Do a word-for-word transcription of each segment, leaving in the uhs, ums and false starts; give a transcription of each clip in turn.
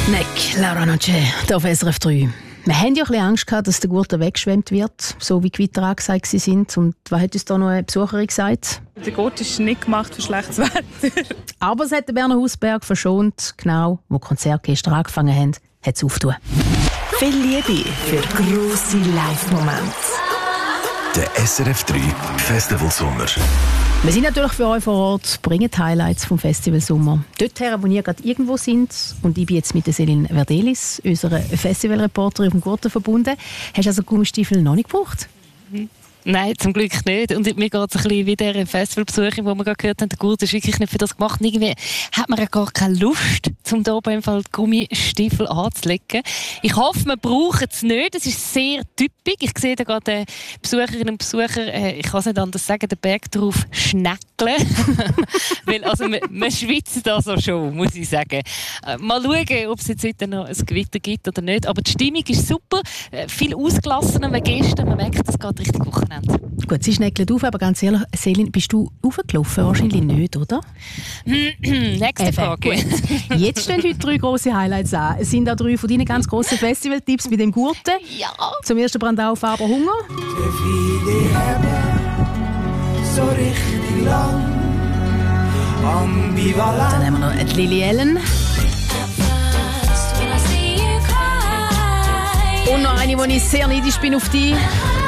Neck, Laura Noche, hier auf S R F drei. Wir haben ja ein bisschen Angst gehabt, dass der Gurten weggeschwemmt wird, so wie die Gewitter angesagt sind. Und was hat uns da noch eine Besucherin gesagt? Der Gurt ist nicht gemacht für schlechtes Wetter. Aber es hat den Berner Hausberg verschont. Genau, wo die Konzerte gestern angefangen haben, hat es aufgetan. Viel Liebe für grosse Live-Momente. Der S R F drei Festival Sommer. Wir sind natürlich für euch vor Ort, bringen die Highlights vom Festival Sommer. Dorthin, wo ihr gerade irgendwo sind. Und ich bin jetzt mit der Céline Verdelis, unserer Festivalreporterin vom Gurten, verbunden. Hast du also Gummistiefel noch nicht gebraucht? Mhm. Nein, zum Glück nicht. Und mir geht es ein bisschen wie der Festivalbesucher, wo wir gerade gehört haben, der Gurt ist wirklich nicht für das gemacht. Irgendwie hat man ja gar keine Lust, um hier beim Fall die Gummistiefel anzulegen. Ich hoffe, man braucht es nicht. Es ist sehr typisch. Ich sehe da gerade Besucherinnen und Besucher, äh, ich kann es nicht anders sagen, den Berg drauf schnäckeln. Weil, also, man, man schwitzt da so schon, muss ich sagen. Äh, mal schauen, ob es jetzt heute noch ein Gewitter gibt oder nicht. Aber die Stimmung ist super. Äh, viel ausgelassener als gestern. Man merkt, es geht richtig Wochenende. Gut, sie schneckelt auf, aber ganz ehrlich, Céline, bist du aufgelaufen? Wahrscheinlich nicht, oder? Nächste Frage. Gut. Jetzt stehen heute drei grosse Highlights an. Es sind auch drei von deinen ganz grossen Festivaltipps mit dem Gurten. Ja. Zum ersten Brandau Faber Hunger. So richtig lang, ambivalent. Dann haben wir noch die Lily Allen. Und noch eine, wo ich sehr neidisch bin auf dich.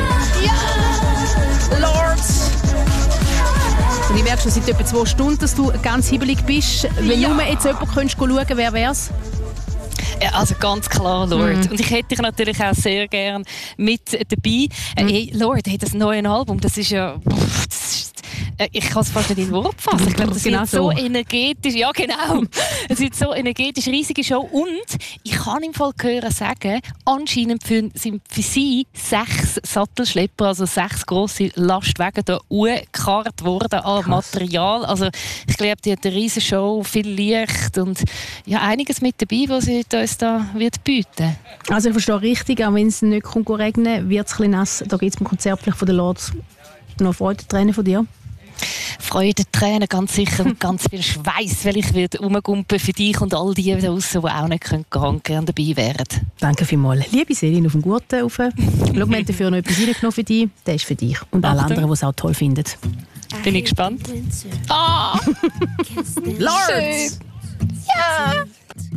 Ja! Lords! Und ich merke schon seit etwa zwei Stunden, dass du ganz hibbelig bist. Wenn Ja. nur jetzt jemand schauen könnte, wer wär's? Ja, also ganz klar, Lord. Mhm. Und ich hätte dich natürlich auch sehr gern mit dabei. Mhm. Hey, Lord, hey, das neue Album, das ist ja... Pff, das ist, äh, ich kann es fast nicht in Worte fassen. Ich glaube, das Genau wird so so. energetisch. Ja, genau. Es wird so energetisch, riesige Show. Und ich kann im Fall hören sagen, anscheinend für, sind für sie sechs Sattelschlepper, also sechs grosse Lastwagen da angekarrt worden an Material. Also ich glaube, die hat eine riesige Show, viel Licht und ja, einiges mit dabei, was sie uns da wird bieten. Also ich verstehe richtig, auch wenn es nicht kommt regnen, wird es ein bisschen nass. Da gibt es beim Konzert vielleicht von den Lords noch Freudentränen von dir. Freude, Tränen, ganz sicher und ganz viel Schweiß, weil ich werde rumgumpen für dich und all die da draussen, die auch nicht gehen können, gerne dabei wären. Danke vielmals. Liebe Céline, auf dem Gurten rauf. Schau, wir haben dafür noch etwas reingenommen für dich. Der ist für dich und alle Achtung. anderen, die es auch toll finden. Bin ich gespannt. Ah! Lords! Ja!